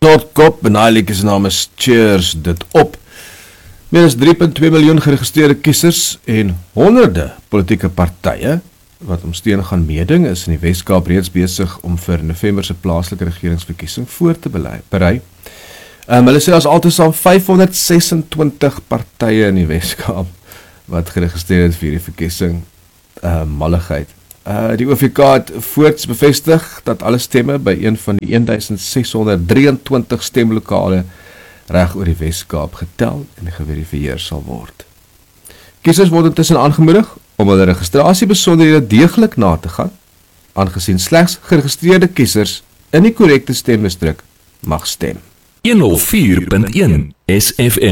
Noordkop, en die liedjie se naam is Cheers dit op. Meer as 3,2 miljoen geregistreerde kiesers en honderde politieke partye wat om steun gaan meeding is in die Wes-Kaap reeds besig om vir November se plaaslike regeringsverkiesing voor te berei. Hulle sê as altesaam 526 partye in die Wes-Kaap wat geregistreer het vir die verkiesing. Malligheid. Die OVK het voorts bevestig dat alle stemme by een van die 1623 stemlokale reg oor die Wes-Kaap getel en geverifieer sal word. Kiesers word intussen aangemoedig om hulle registrasiebesonderhede deeglik na te gaan, aangesien slegs geregistreerde kiesers in die korrekte stemdistrik mag stem. 104.1 SFM